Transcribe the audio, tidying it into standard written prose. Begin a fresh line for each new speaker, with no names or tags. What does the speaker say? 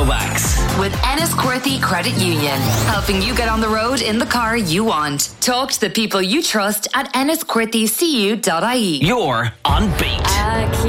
throwbacks.
With Enniscorthy Credit Union, helping you get on the road in the car you want. Talk to the people you trust at enniscorthycu.ie.
You're on beat.